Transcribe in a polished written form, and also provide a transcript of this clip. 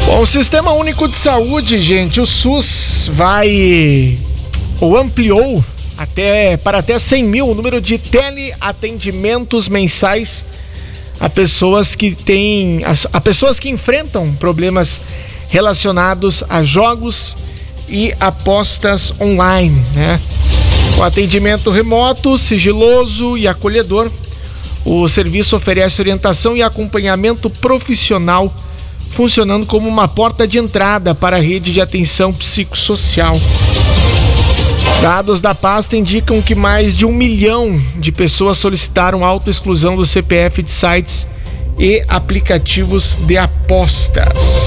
Bom, o Sistema Único de Saúde, gente, o SUS ampliou para até 100 mil o número de teleatendimentos mensais a pessoas que enfrentam problemas relacionados a jogos e apostas online, né? O atendimento remoto, sigiloso e acolhedor, o serviço oferece orientação e acompanhamento profissional, funcionando como uma porta de entrada para a rede de atenção psicossocial. Dados da pasta indicam que mais de 1 milhão de pessoas solicitaram autoexclusão do CPF de sites e aplicativos de apostas.